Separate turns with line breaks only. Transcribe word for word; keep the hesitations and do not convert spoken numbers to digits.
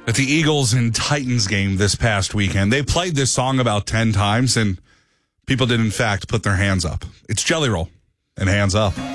at the Eagles and Titans game this past weekend. They played this song about ten times, and people did, in fact, put their hands up. It's Jelly Roll and Hands Up.